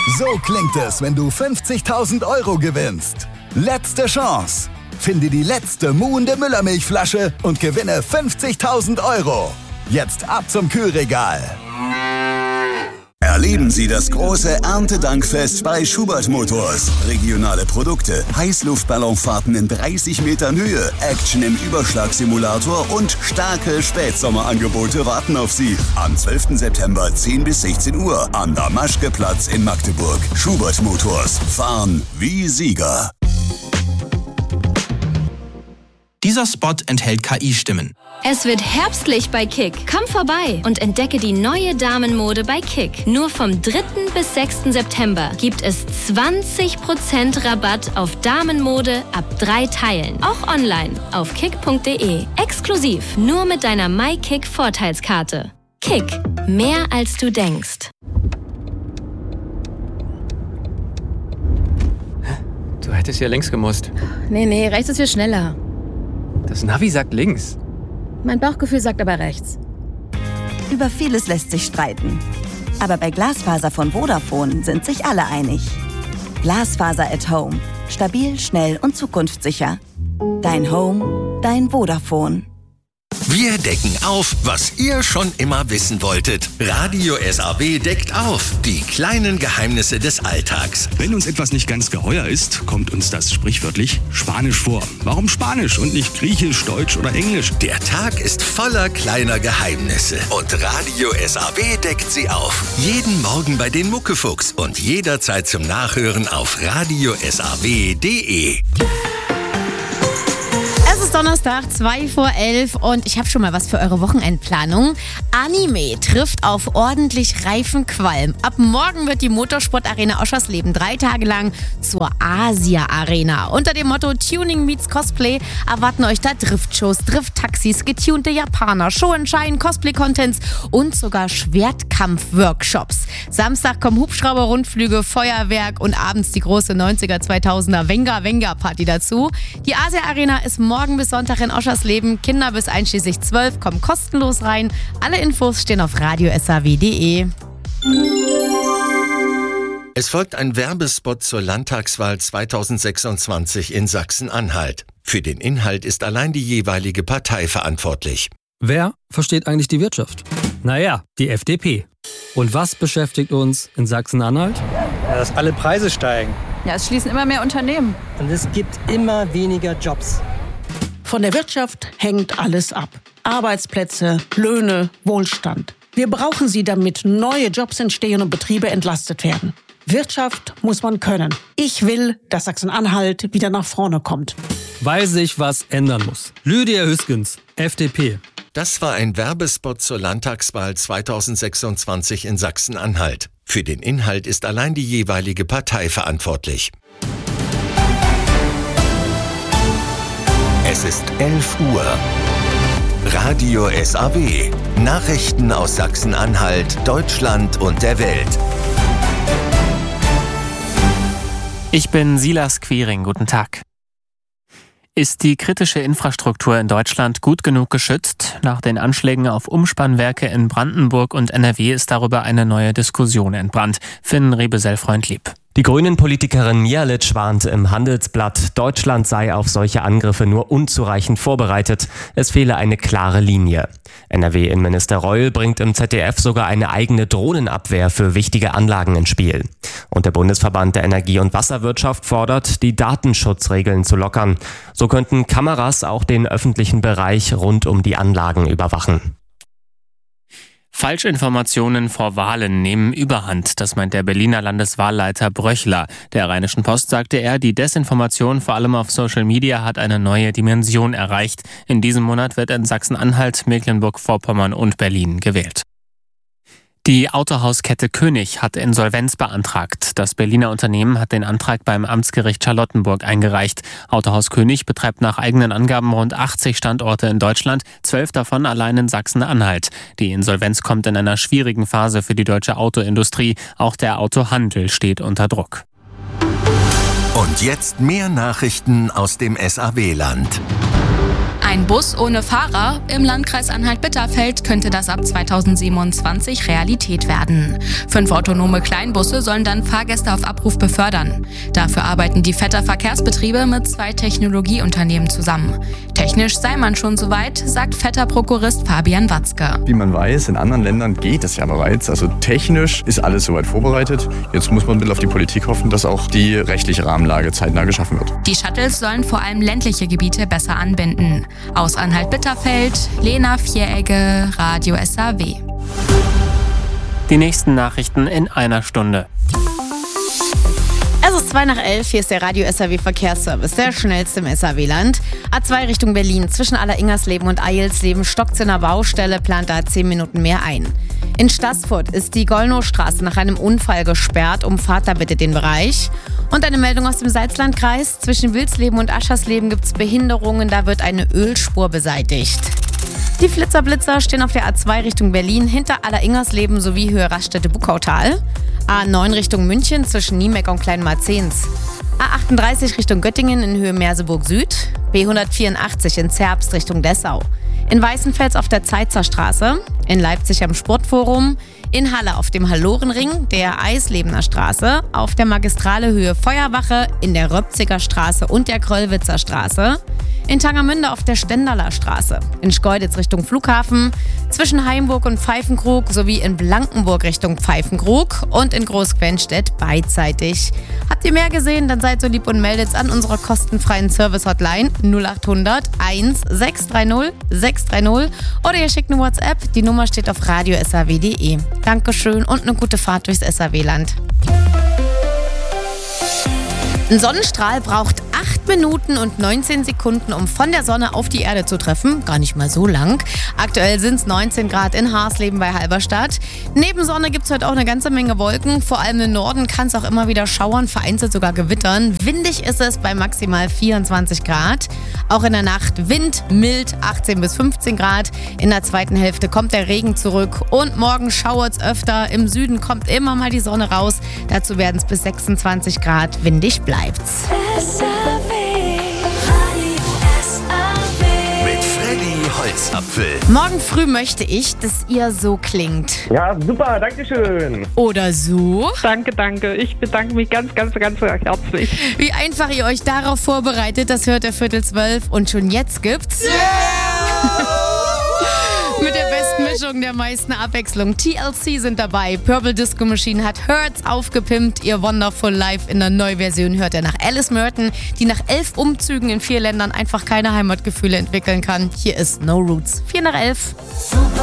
So klingt es, wenn du 50.000 € gewinnst. Letzte Chance. Finde die letzte muhende Müllermilchflasche und gewinne 50.000 €. Jetzt ab zum Kühlregal. Erleben Sie das große Erntedankfest bei Schubert Motors. Regionale Produkte, Heißluftballonfahrten in 30 Metern Höhe, Action im Überschlagsimulator und starke Spätsommerangebote warten auf Sie. Am 12. September 10 bis 16 Uhr am Damaschke-Platz in Magdeburg. Schubert Motors. Fahren wie Sieger. Dieser Spot enthält KI-Stimmen. Es wird herbstlich bei Kick. Komm vorbei und entdecke die neue Damenmode bei Kick. Nur vom 3. bis 6. September gibt es 20% Rabatt auf Damenmode ab 3 Teilen. Auch online auf kick.de. Exklusiv nur mit deiner MyKick-Vorteilskarte. Kick. Mehr als du denkst. Du hättest ja links gemusst. Nee, rechts ist viel schneller. Das Navi sagt links. Mein Bauchgefühl sagt aber rechts. Über vieles lässt sich streiten. Aber bei Glasfaser von Vodafone sind sich alle einig. Glasfaser at Home. Stabil, schnell und zukunftssicher. Dein Home, dein Vodafone. Wir decken auf, was ihr schon immer wissen wolltet. Radio SAW deckt auf. Die kleinen Geheimnisse des Alltags. Wenn uns etwas nicht ganz geheuer ist, kommt uns das sprichwörtlich Spanisch vor. Warum Spanisch und nicht Griechisch, Deutsch oder Englisch? Der Tag ist voller kleiner Geheimnisse. Und Radio SAW deckt sie auf. Jeden Morgen bei den Muckefuchs und jederzeit zum Nachhören auf radiosaw.de. Es ist Donnerstag, 11:02 und ich habe schon mal was für eure Wochenendplanung. Anime trifft auf ordentlich reifen Qualm. Ab morgen wird die Motorsportarena Oschersleben 3 Tage lang zur Asia-Arena. Unter dem Motto Tuning meets Cosplay erwarten euch da Driftshows, Drifttaxis, getunte Japaner, Show-and-Shine, Cosplay-Contents und sogar Schwertkampf-Workshops. Samstag kommen Hubschrauber-Rundflüge, Feuerwerk und abends die große 90er, 2000er Venga-Venga-Party dazu. Die Asia-Arena ist morgen bis Sonntag in Oschersleben. Kinder bis einschließlich 12 kommen kostenlos rein. Alle Infos stehen auf radiosaw.de. Es folgt ein Werbespot zur Landtagswahl 2026 in Sachsen-Anhalt. Für den Inhalt ist allein die jeweilige Partei verantwortlich. Wer versteht eigentlich die Wirtschaft? Naja, die FDP. Und was beschäftigt uns in Sachsen-Anhalt? Ja, dass alle Preise steigen. Ja, es schließen immer mehr Unternehmen. Und es gibt immer weniger Jobs. Von der Wirtschaft hängt alles ab. Arbeitsplätze, Löhne, Wohlstand. Wir brauchen sie, damit neue Jobs entstehen und Betriebe entlastet werden. Wirtschaft muss man können. Ich will, dass Sachsen-Anhalt wieder nach vorne kommt. Weil sich was ändern muss. Lydia Hüskens, FDP. Das war ein Werbespot zur Landtagswahl 2026 in Sachsen-Anhalt. Für den Inhalt ist allein die jeweilige Partei verantwortlich. Es ist 11 Uhr. Radio SAW. Nachrichten aus Sachsen-Anhalt, Deutschland und der Welt. Ich bin Silas Quiring. Guten Tag. Ist die kritische Infrastruktur in Deutschland gut genug geschützt? Nach den Anschlägen auf Umspannwerke in Brandenburg und NRW ist darüber eine neue Diskussion entbrannt. Finn Rebesell-Freundlieb. Die Grünen-Politikerin Mihalic warnt im Handelsblatt, Deutschland sei auf solche Angriffe nur unzureichend vorbereitet. Es fehle eine klare Linie. NRW-Innenminister Reul bringt im ZDF sogar eine eigene Drohnenabwehr für wichtige Anlagen ins Spiel. Und der Bundesverband der Energie- und Wasserwirtschaft fordert, die Datenschutzregeln zu lockern. So könnten Kameras auch den öffentlichen Bereich rund um die Anlagen überwachen. Falschinformationen vor Wahlen nehmen Überhand, das meint der Berliner Landeswahlleiter Bröchler. Der Rheinischen Post sagte er, die Desinformation vor allem auf Social Media hat eine neue Dimension erreicht. In diesem Monat wird in Sachsen-Anhalt, Mecklenburg-Vorpommern und Berlin gewählt. Die Autohauskette König hat Insolvenz beantragt. Das Berliner Unternehmen hat den Antrag beim Amtsgericht Charlottenburg eingereicht. Autohaus König betreibt nach eigenen Angaben rund 80 Standorte in Deutschland, 12 davon allein in Sachsen-Anhalt. Die Insolvenz kommt in einer schwierigen Phase für die deutsche Autoindustrie. Auch der Autohandel steht unter Druck. Und jetzt mehr Nachrichten aus dem SAW-Land. Ein Bus ohne Fahrer im Landkreis Anhalt-Bitterfeld könnte das ab 2027 Realität werden. 5 autonome Kleinbusse sollen dann Fahrgäste auf Abruf befördern. Dafür arbeiten die Vetter Verkehrsbetriebe mit 2 Technologieunternehmen zusammen. Technisch sei man schon soweit, sagt Vetter-Prokurist Fabian Watzke. Wie man weiß, in anderen Ländern geht es ja bereits. Also technisch ist alles soweit vorbereitet. Jetzt muss man ein bisschen auf die Politik hoffen, dass auch die rechtliche Rahmenlage zeitnah geschaffen wird. Die Shuttles sollen vor allem ländliche Gebiete besser anbinden. Aus Anhalt-Bitterfeld, Lena Vieregge, Radio SAW. Die nächsten Nachrichten in einer Stunde. Es ist 11:02, hier ist der Radio SAW Verkehrsservice, der schnellste im SAW-Land. A2 Richtung Berlin, zwischen Aller-Ingersleben und Eilsleben stockt's in der Baustelle, plant da 10 Minuten mehr ein. In Staßfurt ist die Gollnowstraße nach einem Unfall gesperrt, umfahrt da bitte den Bereich. Und eine Meldung aus dem Salzlandkreis, zwischen Wilsleben und Aschersleben gibt's Behinderungen, da wird eine Ölspur beseitigt. Die Flitzer-Blitzer stehen auf der A2 Richtung Berlin, hinter Aller-Ingersleben sowie Höhe Raststätte-Buckautal. A9 Richtung München zwischen Niemeck und Kleinmarzens. A38 Richtung Göttingen in Höhe Merseburg Süd. B184 in Zerbst Richtung Dessau. In Weißenfels auf der Zeitzer Straße. In Leipzig am Sportforum. In Halle auf dem Hallorenring, der Eislebener Straße. Auf der Magistrale Höhe Feuerwache. In der Röpziger Straße und der Kröllwitzer Straße. In Tangermünde auf der Stendaler Straße, in Schkeuditz Richtung Flughafen, zwischen Heimburg und Pfeifenkrug sowie in Blankenburg Richtung Pfeifenkrug und in Großquenstedt beidseitig. Habt ihr mehr gesehen, dann seid so lieb und meldet's an unserer kostenfreien Service-Hotline 0800 1630 630 oder ihr schickt eine WhatsApp, die Nummer steht auf radiosaw.de. Dankeschön und eine gute Fahrt durchs SAW-Land. Ein Sonnenstrahl braucht 8 Minuten und 19 Sekunden, um von der Sonne auf die Erde zu treffen. Gar nicht mal so lang. Aktuell sind es 19 Grad in Harsleben bei Halberstadt. Neben Sonne gibt es heute auch eine ganze Menge Wolken. Vor allem im Norden kann es auch immer wieder schauern, vereinzelt sogar gewittern. Windig ist es bei maximal 24 Grad. Auch in der Nacht Wind, mild, 18 bis 15 Grad. In der zweiten Hälfte kommt der Regen zurück. Und morgen schauert es öfter. Im Süden kommt immer mal die Sonne raus. Dazu werden es bis 26 Grad. Windig bleibt's. Mit Freddy Holzapfel. Morgen früh möchte ich, dass ihr so klingt. Ja, super, danke schön. Oder so. Danke. Ich bedanke mich ganz herzlich. Wie einfach ihr euch darauf vorbereitet, das hört ihr 11:45 und schon jetzt gibt's... Mit der besten Mischung der meisten Abwechslung. TLC sind dabei. Purple Disco Machine hat Hurts aufgepimpt. Ihr Wonderful Life in der Neuversion hört ihr nach Alice Merton, die nach 11 Umzügen in 4 Ländern einfach keine Heimatgefühle entwickeln kann. Hier ist No Roots. 11:04.